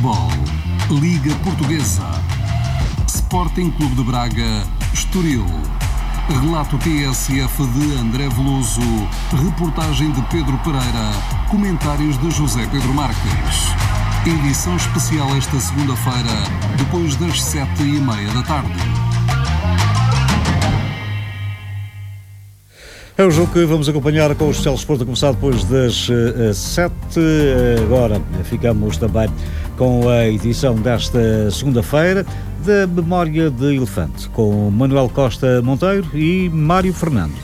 Futebol, Liga Portuguesa, Sporting Clube de Braga, Estoril. Relato TSF de André Veloso, reportagem de Pedro Pereira, comentários de José Pedro Marques. Edição especial esta segunda-feira, depois das 7h30 da tarde. É o jogo que vamos acompanhar com o Telesport a começar depois das 7. Agora ficamos também com a edição desta segunda-feira da Memória de Elefante, com Manuel Costa Monteiro e Mário Fernando.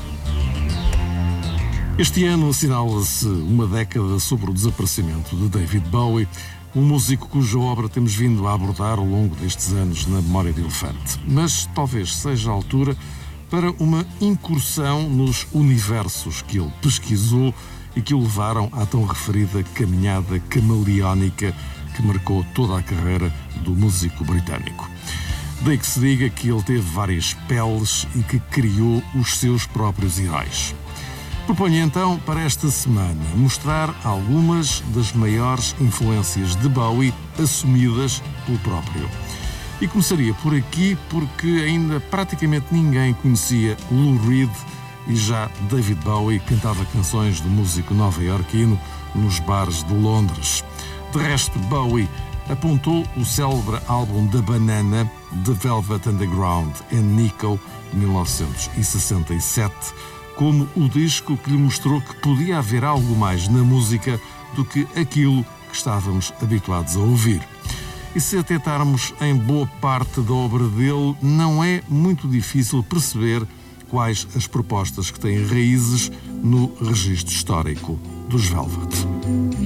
Este ano assinala-se uma década sobre o desaparecimento de David Bowie, um músico cuja obra temos vindo a abordar ao longo destes anos na Memória de Elefante. Mas talvez seja a altura para uma incursão nos universos que ele pesquisou e que o levaram à tão referida caminhada camaleónica que marcou toda a carreira do músico britânico. Daí que se diga que ele teve várias peles e que criou os seus próprios heróis. Proponho então, para esta semana, mostrar algumas das maiores influências de Bowie assumidas pelo próprio. E começaria por aqui porque ainda praticamente ninguém conhecia Lou Reed e já David Bowie cantava canções do músico nova-iorquino nos bares de Londres. De resto, Bowie apontou o célebre álbum da Banana, The Velvet Underground and Nico, de 1967, como o disco que lhe mostrou que podia haver algo mais na música do que aquilo que estávamos habituados a ouvir. E se atentarmos em boa parte da obra dele, não é muito difícil perceber quais as propostas que têm raízes no registro histórico dos Velvet.